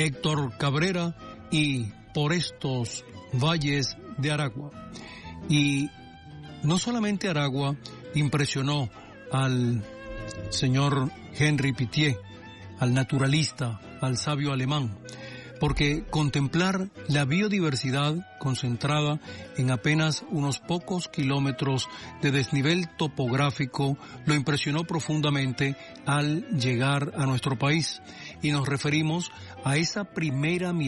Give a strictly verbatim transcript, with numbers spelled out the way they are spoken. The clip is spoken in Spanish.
Héctor Cabrera y Por estos valles de Aragua. Y no solamente Aragua impresionó al señor Henri Pittier, al naturalista, al sabio alemán, porque contemplar la biodiversidad concentrada en apenas unos pocos kilómetros de desnivel topográfico lo impresionó profundamente al llegar a nuestro país. Y nos referimos a esa primera mirada